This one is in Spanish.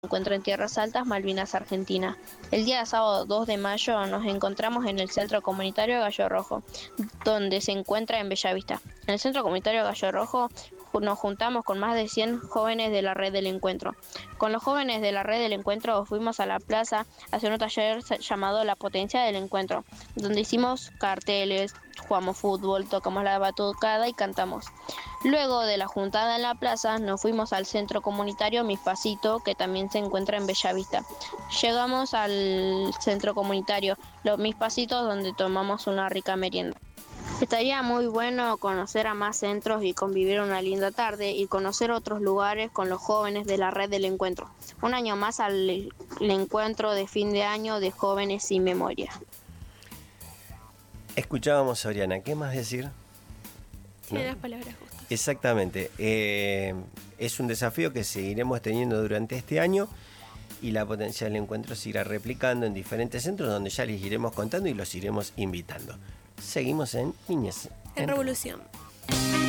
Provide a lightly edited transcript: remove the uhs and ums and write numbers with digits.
encuentra en Tierras Altas, Malvinas, Argentina. El día sábado 2 de mayo nos encontramos en el Centro Comunitario Gallo Rojo, donde se encuentra en Bellavista. En el Centro Comunitario Gallo Rojo nos juntamos con más de 100 jóvenes de la Red del Encuentro. Con los jóvenes de la Red del Encuentro fuimos a la plaza a hacer un taller llamado La Potencia del Encuentro, donde hicimos carteles, jugamos fútbol, tocamos la batucada y cantamos. Luego de la juntada en la plaza, nos fuimos al centro comunitario Mis Pasito, que también se encuentra en Bellavista. Llegamos al centro comunitario Los Mis Pasitos, donde tomamos una rica merienda. Estaría muy bueno conocer a más centros y convivir una linda tarde y conocer otros lugares con los jóvenes de la Red del Encuentro. Un año más al encuentro de fin de año de Jóvenes sin Memoria. Escuchábamos a Oriana, ¿qué más decir? Tiene las palabras justas. Exactamente. Es un desafío que seguiremos teniendo durante este año y la potencia del encuentro se irá replicando en diferentes centros donde ya les iremos contando y los iremos invitando. Seguimos en Niñez En Revolución.